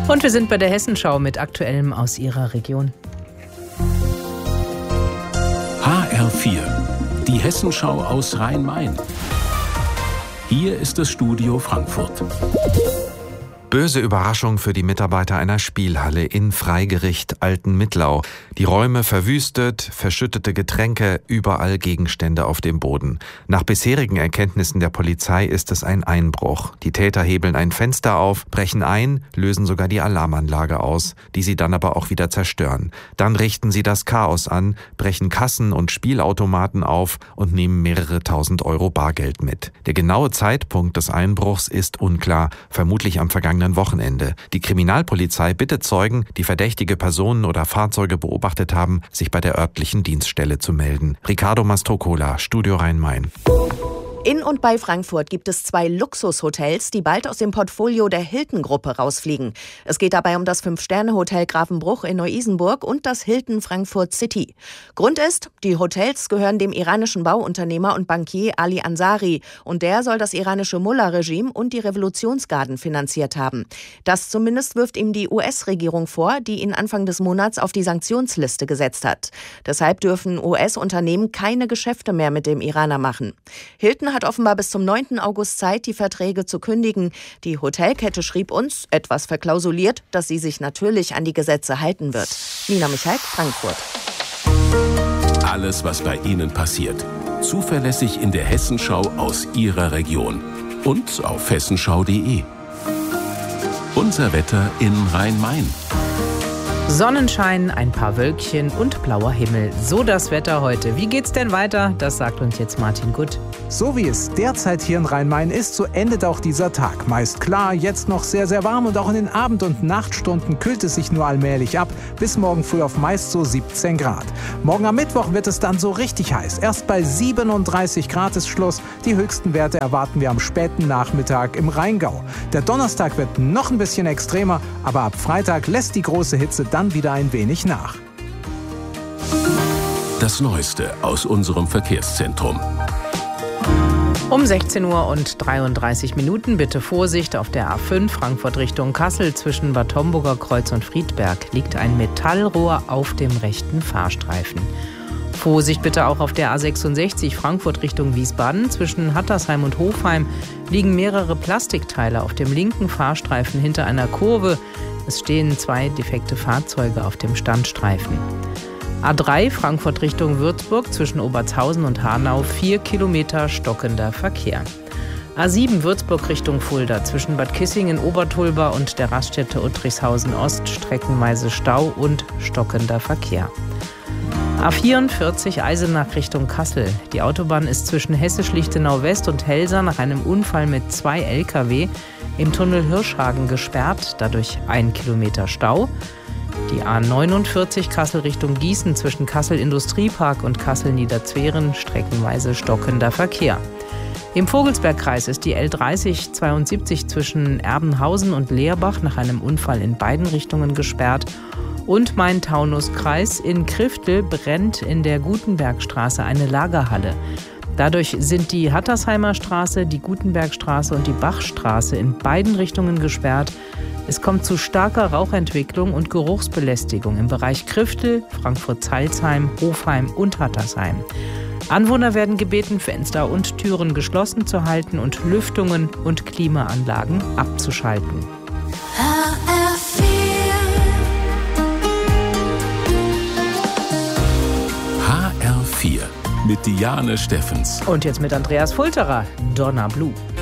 Und wir sind bei der Hessenschau mit Aktuellem aus Ihrer Region. HR4, die Hessenschau aus Rhein-Main. Hier ist das Studio Frankfurt. Böse Überraschung für die Mitarbeiter einer Spielhalle in Freigericht Altenmittlau. Die Räume verwüstet, verschüttete Getränke, überall Gegenstände auf dem Boden. Nach bisherigen Erkenntnissen der Polizei ist es ein Einbruch. Die Täter hebeln ein Fenster auf, brechen ein, lösen sogar die Alarmanlage aus, die sie dann aber auch wieder zerstören. Dann richten sie das Chaos an, brechen Kassen und Spielautomaten auf und nehmen mehrere tausend Euro Bargeld mit. Der genaue Zeitpunkt des Einbruchs ist unklar, vermutlich am vergangenen Wochenende. Die Kriminalpolizei bittet Zeugen, die verdächtige Personen oder Fahrzeuge beobachtet haben, sich bei der örtlichen Dienststelle zu melden. Ricardo Mastrocola, Studio Rhein-Main. In und bei Frankfurt gibt es 2 Luxushotels, die bald aus dem Portfolio der Hilton-Gruppe rausfliegen. Es geht dabei um das 5-Sterne-Hotel Grafenbruch in Neu-Isenburg und das Hilton Frankfurt City. Grund ist, die Hotels gehören dem iranischen Bauunternehmer und Bankier Ali Ansari und der soll das iranische Mullah-Regime und die Revolutionsgarden finanziert haben. Das zumindest wirft ihm die US-Regierung vor, die ihn Anfang des Monats auf die Sanktionsliste gesetzt hat. Deshalb dürfen US-Unternehmen keine Geschäfte mehr mit dem Iraner machen. Hilton hat offenbar bis zum 9. August Zeit, die Verträge zu kündigen. Die Hotelkette schrieb uns, etwas verklausuliert, dass sie sich natürlich an die Gesetze halten wird. Nina Michael, Frankfurt. Alles, was bei Ihnen passiert. Zuverlässig in der Hessenschau aus Ihrer Region. Und auf hessenschau.de. Unser Wetter in Rhein-Main. Sonnenschein, ein paar Wölkchen und blauer Himmel. So das Wetter heute. Wie geht's denn weiter? Das sagt uns jetzt Martin Gutt. So wie es derzeit hier in Rhein-Main ist, so endet auch dieser Tag. Meist klar, jetzt noch sehr, sehr warm und auch in den Abend- und Nachtstunden kühlt es sich nur allmählich ab. Bis morgen früh auf meist so 17 Grad. Morgen am Mittwoch wird es dann so richtig heiß. Erst bei 37 Grad ist Schluss. Die höchsten Werte erwarten wir am späten Nachmittag im Rheingau. Der Donnerstag wird noch ein bisschen extremer, aber ab Freitag lässt die große Hitze dann wieder ein wenig nach. Das Neueste aus unserem Verkehrszentrum. Um 16:33 Uhr bitte Vorsicht auf der A5 Frankfurt Richtung Kassel zwischen Bad Homburger Kreuz und Friedberg liegt ein Metallrohr auf dem rechten Fahrstreifen. Vorsicht bitte auch auf der A66 Frankfurt Richtung Wiesbaden. Zwischen Hattersheim und Hofheim liegen mehrere Plastikteile auf dem linken Fahrstreifen hinter einer Kurve. Es stehen 2 defekte Fahrzeuge auf dem Standstreifen. A3 Frankfurt Richtung Würzburg zwischen Obertshausen und Hanau 4 Kilometer stockender Verkehr. A7 Würzburg Richtung Fulda zwischen Bad Kissingen, Obertulba und der Raststätte Uttrichshausen Ost streckenweise Stau und stockender Verkehr. A44 Eisenach Richtung Kassel. Die Autobahn ist zwischen Hessisch-Lichtenau West und Helsa nach einem Unfall mit 2 Lkw im Tunnel Hirschhagen gesperrt, dadurch 1 Kilometer Stau. Die A49 Kassel Richtung Gießen zwischen Kassel Industriepark und Kassel Niederzweren streckenweise stockender Verkehr. Im Vogelsbergkreis ist die L30 72 zwischen Erbenhausen und Leerbach nach einem Unfall in beiden Richtungen gesperrt. Und Main-Taunus-Kreis in Kriftel brennt in der Gutenbergstraße eine Lagerhalle. Dadurch sind die Hattersheimer Straße, die Gutenbergstraße und die Bachstraße in beiden Richtungen gesperrt. Es kommt zu starker Rauchentwicklung und Geruchsbelästigung im Bereich Kriftel, Frankfurt-Zeilsheim, Hofheim und Hattersheim. Anwohner werden gebeten, Fenster und Türen geschlossen zu halten und Lüftungen und Klimaanlagen abzuschalten. HR4 mit Diane Steffens. Und jetzt mit Andreas Fulterer, Donna Blue.